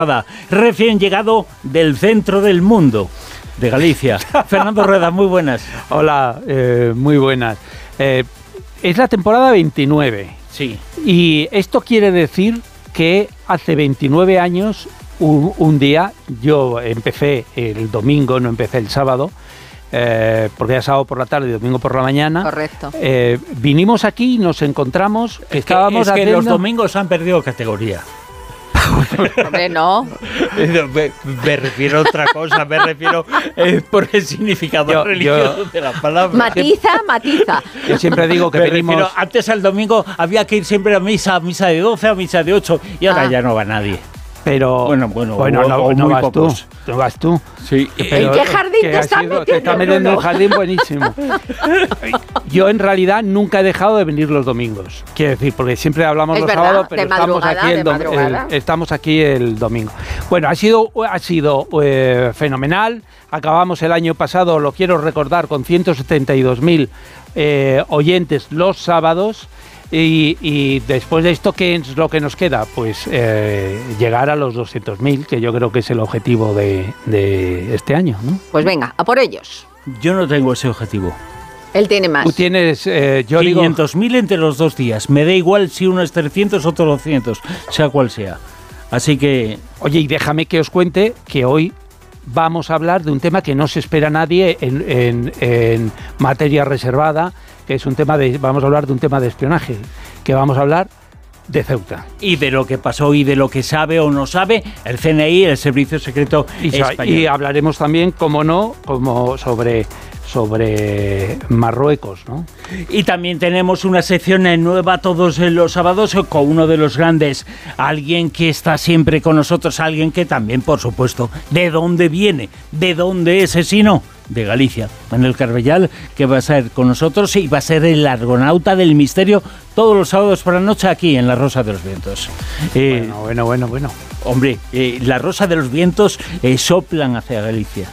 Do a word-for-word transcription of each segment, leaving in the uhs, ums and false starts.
Recién llegado del centro del mundo, de Galicia. Fernando Rueda, muy buenas. Hola, eh, muy buenas. Eh, es la temporada veintinueve. Sí. Y esto quiere decir que hace veintinueve años, un, un día, yo empecé el domingo, no empecé el sábado, eh, porque era sábado por la tarde y domingo por la mañana. Correcto. Eh, vinimos aquí y nos encontramos. Es estábamos que, es haciendo... que los domingos han perdido categoría. Hombre, no. Me, me refiero a otra cosa, me refiero eh, por el significado yo, religioso yo, de la palabra. Matiza, matiza. Yo siempre digo que me venimos... refiero, antes al domingo había que ir siempre a misa, a misa de doce, a misa de ocho, y ahora ah. ya no va nadie. Pero bueno, bueno, bueno o, no, o no muy vas pocos. tú, no vas tú. Sí. Pero, ¿en qué jardín te estás metiendo? Te estás metiendo en un jardín buenísimo. Yo en realidad nunca he dejado de venir los domingos. Quiero decir, porque siempre hablamos es los verdad, sábados, pero estamos aquí, el dom- el, estamos aquí el domingo. Bueno, ha sido, ha sido eh, fenomenal. Acabamos el año pasado, lo quiero recordar, con ciento setenta y dos mil eh, oyentes los sábados. Y, y después de esto, ¿qué es lo que nos queda? Pues eh, llegar a los doscientos mil, que yo creo que es el objetivo de, de este año, ¿no? Pues venga, a por ellos. Yo no tengo ese objetivo. Él tiene más. Tú tienes, eh, yo digo... quinientos mil entre los dos días. Me da igual si uno es trescientos, otro doscientos, sea cual sea. Así que... Oye, y déjame que os cuente que hoy vamos a hablar de un tema que no se espera nadie en, en, en materia reservada, que es un tema de, vamos a hablar de un tema de espionaje, que vamos a hablar de Ceuta. Y de lo que pasó y de lo que sabe o no sabe el C N I, el Servicio Secreto y, Español. Y hablaremos también, como no, como sobre... sobre Marruecos, ¿no? Y también tenemos una sección nueva todos los sábados con uno de los grandes, alguien que está siempre con nosotros, alguien que también, por supuesto, ¿de dónde viene? ¿De dónde es ese no? De Galicia, Manuel Carbellal, que va a ser con nosotros y va a ser el argonauta del misterio todos los sábados por la noche aquí en La Rosa de los Vientos. Eh, bueno, bueno, bueno, bueno. Hombre, eh, La Rosa de los Vientos eh, soplan hacia Galicia.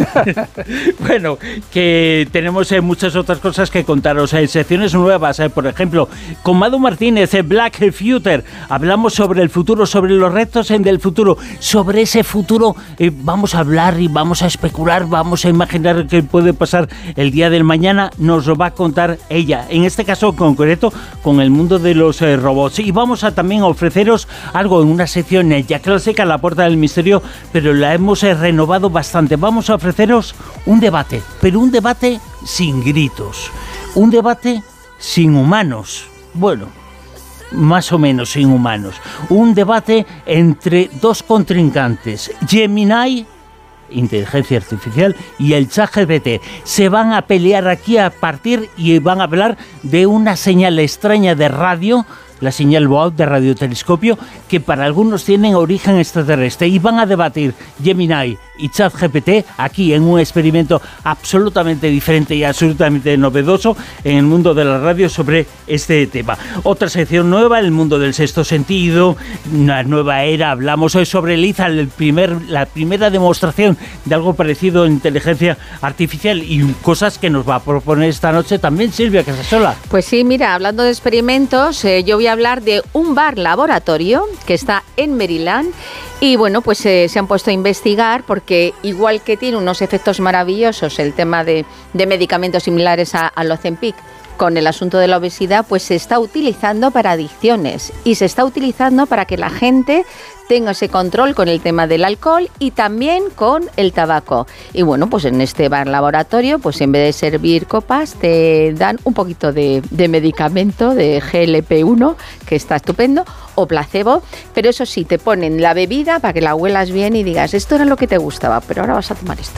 Bueno, que tenemos eh, muchas otras cosas que contaros. Eh, secciones nuevas, eh, por ejemplo, con Madu Martínez, eh, Black Future. Hablamos sobre el futuro, sobre los retos en del futuro. Sobre ese futuro eh, vamos a hablar y vamos a especular, vamos a imaginar qué puede pasar el día del mañana. Nos lo va a contar ella, en este caso concreto, con el mundo de los eh, robots. Y vamos a también ofreceros algo en una sección eh, ya clásica, La Puerta del Misterio, pero la hemos eh, renovado bastante. Vamos a ofreceros un debate, pero un debate sin gritos, un debate sin humanos, bueno, más o menos sin humanos, un debate entre dos contrincantes, Gemini, inteligencia artificial, y el ChatGPT. Se van a pelear aquí a partir y van a hablar de una señal extraña de radio, la señal B O A de radiotelescopio, que para algunos tienen origen extraterrestre, y van a debatir Gemini y ChatGPT aquí en un experimento absolutamente diferente y absolutamente novedoso en el mundo de la radio sobre este tema. Otra sección nueva, el mundo del sexto sentido, una nueva era. Hablamos hoy sobre Liza, el primer, la primera demostración de algo parecido en inteligencia artificial, y cosas que nos va a proponer esta noche también Silvia Casasola. Pues sí, mira, hablando de experimentos, eh, yo voy a hablar de un bar laboratorio que está en Maryland. Y bueno, pues eh, se han puesto a investigar porque igual que tiene unos efectos maravillosos el tema de, de medicamentos similares a, al Ozempic con el asunto de la obesidad, pues se está utilizando para adicciones y se está utilizando para que la gente tenga ese control con el tema del alcohol y también con el tabaco. Y bueno, pues en este bar laboratorio, pues en vez de servir copas, te dan un poquito de, de medicamento, de G L P uno, que está estupendo, o placebo, pero eso sí, te ponen la bebida para que la huelas bien y digas, esto era lo que te gustaba, pero ahora vas a tomar esto.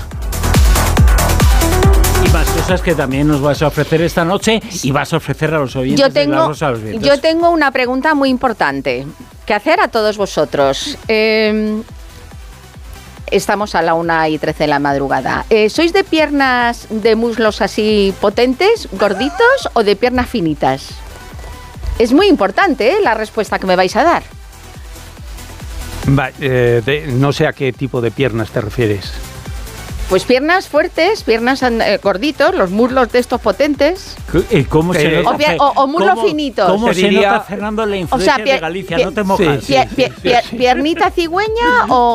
Y más cosas que también nos vas a ofrecer esta noche y vas a ofrecer a los oyentes yo tengo, de La Rosa de los Vientos. Yo tengo una pregunta muy importante que hacer a todos vosotros. Eh, estamos a la una y trece de la madrugada. Eh, ¿Sois de piernas de muslos así potentes, gorditos, o de piernas finitas? Es muy importante, ¿eh?, la respuesta que me vais a dar. Va, eh, de, no sé a qué tipo de piernas te refieres. Pues piernas fuertes, piernas eh, gorditos, los muslos de estos potentes. ¿Cómo se nota? O, pie, o, o muslos finitos. ¿Cómo se diría, nota, Fernando, la influencia o sea, pie, de Galicia? Pie, no te mojas. Sí, sí, pie, pie, pie, ¿Piernita cigüeña o